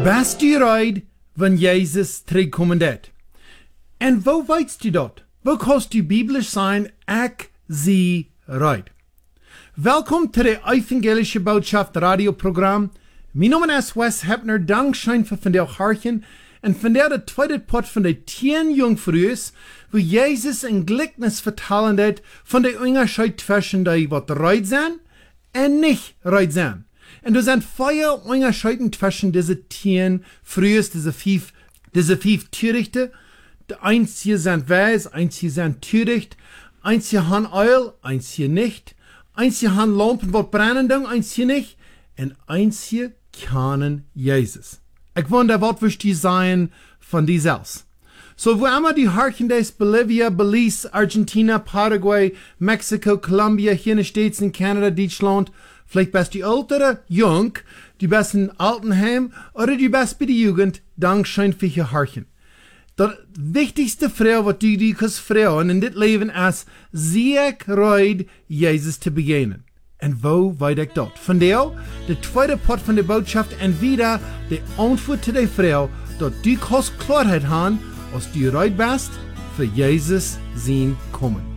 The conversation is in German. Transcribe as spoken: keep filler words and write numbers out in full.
Best du reid, wenn Jesus terugkommen det? En wo weißt du dat? Wo kannst du biblisch sein, ek zie reid? Welkom to de Evangelische Botschaft radioprogram. Mijn naam is Wes Hepner, dankzij voor vandaag hartjen. En vandaag de tweede pot van de tien jongvrouwen, wo Jezus een gelijkenis vertellen deed van de onderscheid tussen die wat reid zijn en niet reid zijn. En er zijn vier onderscheiden tussen deze tien vrouwen, deze vijf, deze vijf Törichte. De eins hier zijn wijs, eins hier zijn töricht, eins hier han oil, eins hier nicht, eins hier han lampen wat brennen doen, eins hier nicht, en eins hier kennen Jezus. Ik wonder wat wirst die zijn van die zelfs. So wo immer die Harchen des Bolivia, Belize, Argentina, Paraguay, Mexico, Colombia, hier in den States, in Canada, Deutschland, vielleicht best die ältere, jung, die best in Altenheim, oder die best bei der Jugend, dankschein für die Harchen. De wichtigste Frau, wat du die kannst fragen in dit leven is, zie ik reid Jezus te begegnen. En wo weet ik dat? Vandaar de tweede pot van de boodschap en wieder de antwoord te de Frau, dat du kannst Klarheit haben, als du reid bist, für Jesus zien kommen.